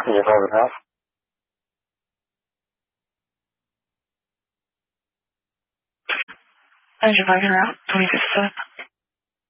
Can you hold it out? As you're bugging her out, 25th step.